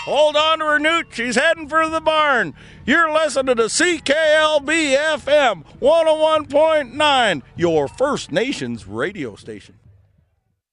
Hold on to her newt. She's heading for the barn. You're listening to CKLB FM 101.9, your First Nations radio station.